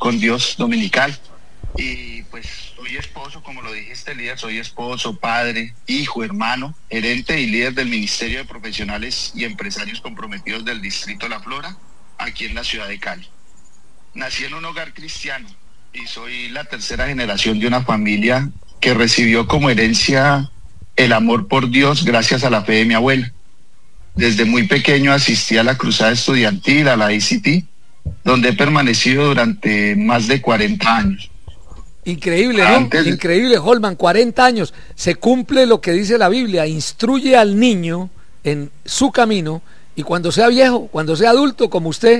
con Dios dominical. Y pues soy esposo, como lo dijiste, líder, soy esposo, padre, hijo, hermano, gerente y líder del Ministerio de Profesionales y Empresarios Comprometidos del Distrito La Flora, aquí en la ciudad de Cali. Nací en un hogar cristiano y soy la tercera generación de una familia que recibió como herencia el amor por Dios gracias a la fe de mi abuela. Desde muy pequeño asistí a la cruzada estudiantil, a la ICT, donde he permanecido durante más de 40 años. Increíble, ¿no? Increíble, Holman, 40 años. Se cumple lo que dice la Biblia: instruye al niño en su camino, y cuando sea viejo, cuando sea adulto como usted,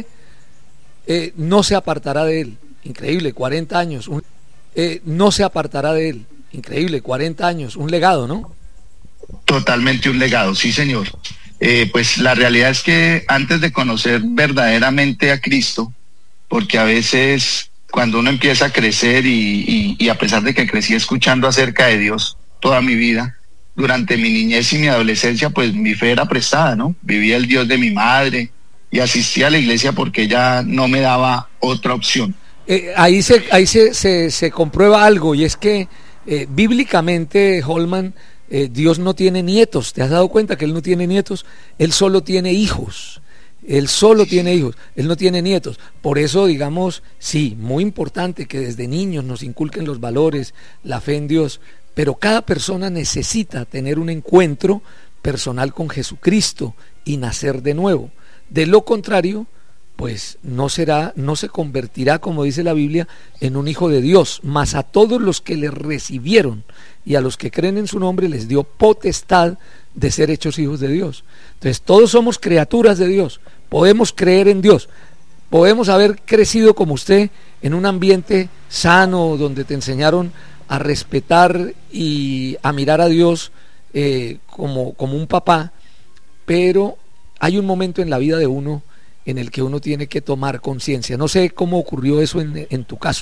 no se apartará de él. Increíble, 40 años. No se apartará de él. Increíble, 40 años. Un legado, ¿no? Totalmente un legado, sí, señor. Pues la realidad es que antes de conocer verdaderamente a Cristo, porque a veces cuando uno empieza a crecer y a pesar de que crecí escuchando acerca de Dios toda mi vida, durante mi niñez y mi adolescencia, pues mi fe era prestada, ¿no? Vivía el Dios de mi madre y asistía a la iglesia porque ella no me daba otra opción. Ahí se comprueba algo, y es que bíblicamente, Holman, Dios no tiene nietos. ¿Te has dado cuenta que Él no tiene nietos? Él solo tiene hijos. Él solo tiene hijos, Él no tiene nietos. Por eso, digamos, sí, muy importante que desde niños nos inculquen los valores, la fe en Dios, pero cada persona necesita tener un encuentro personal con Jesucristo y nacer de nuevo. De lo contrario, pues no se convertirá, como dice la Biblia, en un hijo de Dios. Mas a todos los que le recibieron y a los que creen en su nombre les dio potestad de ser hechos hijos de Dios. Entonces todos somos criaturas de Dios, podemos creer en Dios, podemos haber crecido como usted en un ambiente sano donde te enseñaron a respetar y a mirar a Dios como un papá, pero hay un momento en la vida de uno en el que uno tiene que tomar conciencia. No sé cómo ocurrió eso en tu caso.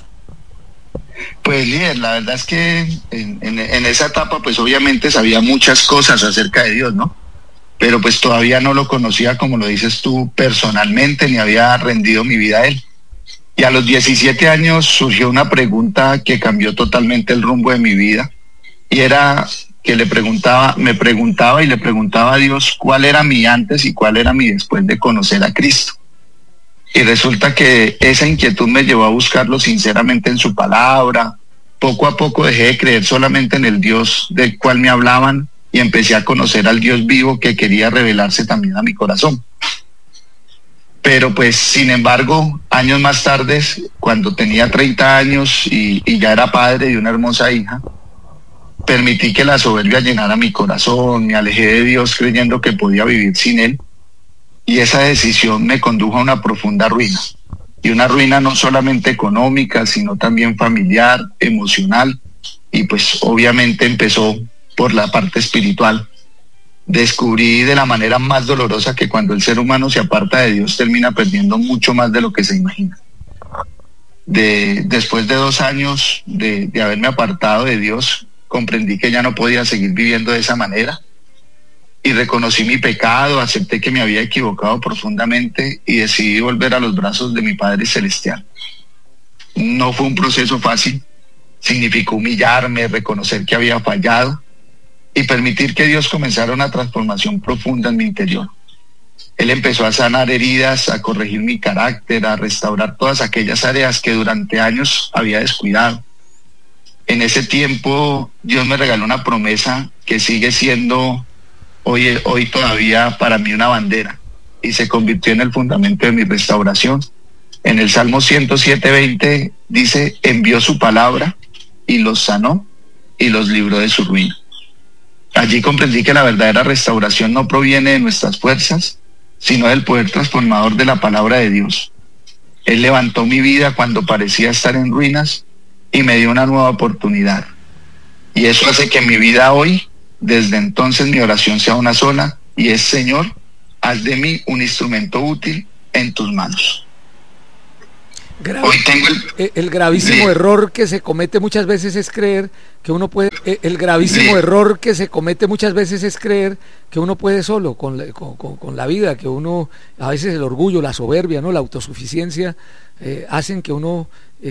Pues líder, la verdad es que en esa etapa pues obviamente sabía muchas cosas acerca de Dios, ¿no? Pero pues todavía no lo conocía, como lo dices tú, personalmente, ni había rendido mi vida a Él. Y a los 17 años surgió una pregunta que cambió totalmente el rumbo de mi vida, y era que me preguntaba y le preguntaba a Dios cuál era mi antes y cuál era mi después de conocer a Cristo. Y resulta que esa inquietud me llevó a buscarlo sinceramente en su palabra. Poco a poco dejé de creer solamente en el Dios del cual me hablaban y empecé a conocer al Dios vivo que quería revelarse también a mi corazón. Pero pues, sin embargo, años más tarde, cuando tenía 30 años y ya era padre de una hermosa hija, permití que la soberbia llenara mi corazón, me alejé de Dios creyendo que podía vivir sin Él. Y esa decisión me condujo a una profunda ruina, y una ruina no solamente económica, sino también familiar, emocional, y pues obviamente empezó por la parte espiritual. Descubrí de la manera más dolorosa que cuando el ser humano se aparta de Dios termina perdiendo mucho más de lo que se imagina. Después de 2 años de haberme apartado de Dios, comprendí que ya no podía seguir viviendo de esa manera. Y reconocí mi pecado, acepté que me había equivocado profundamente y decidí volver a los brazos de mi Padre Celestial. No fue un proceso fácil, significó humillarme, reconocer que había fallado y permitir que Dios comenzara una transformación profunda en mi interior. Él empezó a sanar heridas, a corregir mi carácter, a restaurar todas aquellas áreas que durante años había descuidado. En ese tiempo Dios me regaló una promesa que sigue siendo hoy todavía para mí una bandera, y se convirtió en el fundamento de mi restauración. En el Salmo 107:20 dice: envió su palabra y los sanó y los libró de su ruina. Allí comprendí que la verdadera restauración no proviene de nuestras fuerzas, sino del poder transformador de la palabra de Dios. Él levantó mi vida cuando parecía estar en ruinas y me dio una nueva oportunidad. Y eso hace que mi vida hoy, desde entonces, mi oración sea una sola, y es: Señor, haz de mí un instrumento útil en tus manos. Hoy tengo el gravísimo error que se comete muchas veces es creer que uno puede, error que se comete muchas veces es creer que uno puede solo con la vida, que uno, a veces el orgullo, la soberbia, ¿no?, la autosuficiencia hacen que uno